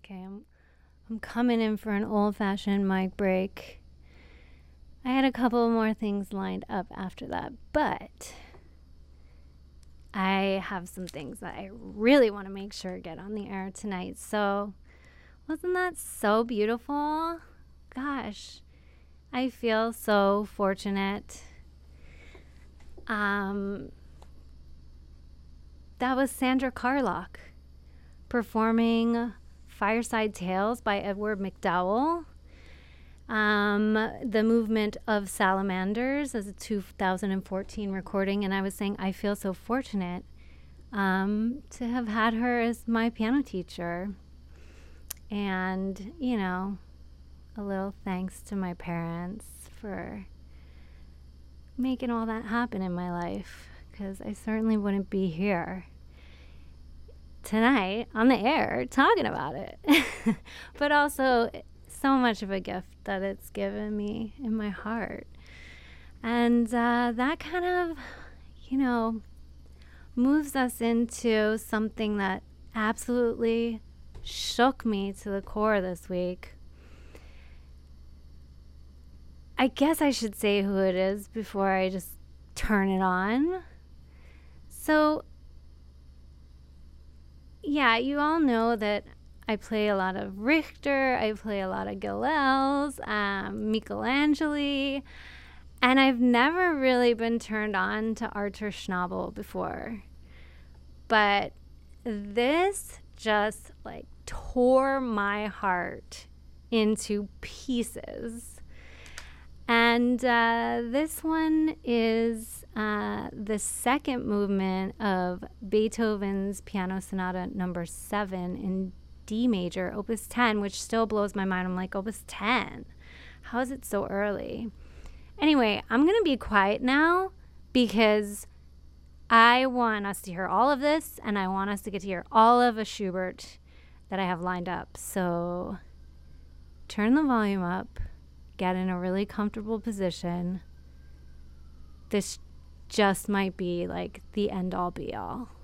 Okay, I'm coming in for an old-fashioned mic break. I had a couple more things lined up after that, but I have some things that I really want to make sure get on the air tonight. So, wasn't that so beautiful? Gosh, I feel so fortunate. That was Sandra Carlock performing Fireside Tales by Edward McDowell. The Movement of Salamanders as a 2014 recording, and I was saying I feel so fortunate to have had her as my piano teacher. And, you know, a little thanks to my parents for making all that happen in my life, because I certainly wouldn't be here tonight on the air talking about it. But also so much of a gift that it's given me in my heart. And that kind of, you know, moves us into something that absolutely shook me to the core this week. I guess I should say who it is before I just turn it on. So, yeah, you all know that I play a lot of Richter, I play a lot of Gilels, Michelangeli, and I've never really been turned on to Arthur Schnabel before. But this just like tore my heart into pieces. And this one is the second movement of Beethoven's Piano Sonata number 7 in D major, opus 10, which still blows my mind. I'm like, opus 10? How is it so early? Anyway, I'm going to be quiet now because I want us to hear all of this, and I want us to get to hear all of a Schubert that I have lined up. So turn the volume up, get in a really comfortable position. This just might be like the end all be all.